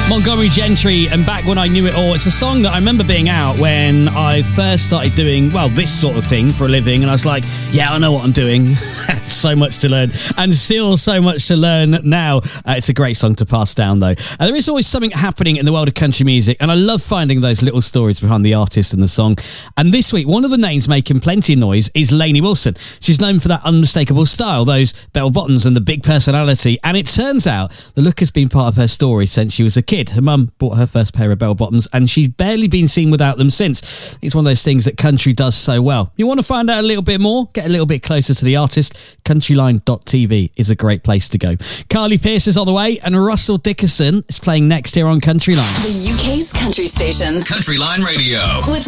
Montgomery Gentry and Back When I Knew It All. It's a song that I remember being out when I first started doing, well, this sort of thing for a living. And I was like, yeah, I know what I'm doing. So much to learn, and still so much to learn now. It's a great song to pass down, though. There is always something happening in the world of country music, and I love finding those little stories behind the artist and the song. And this week, one of the names making plenty of noise is Lainey Wilson. She's known for that unmistakable style, those bell bottoms and the big personality. And it turns out the look has been part of her story since she was a kid. Her mum bought her first pair of bell bottoms, and she's barely been seen without them since. It's one of those things that country does so well. You want to find out a little bit more? Get a little bit closer to the artist. Countryline.tv is a great place to go. Carly Pearce is on the way, and Russell Dickerson is playing next here on Countryline. The UK's country station. Countryline Radio. With